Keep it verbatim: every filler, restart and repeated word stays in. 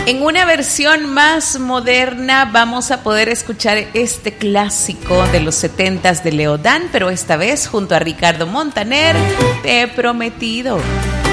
En una versión más moderna vamos a poder escuchar este clásico de los setentas de Leodán, pero esta vez junto a Ricardo Montaner, Te he prometido.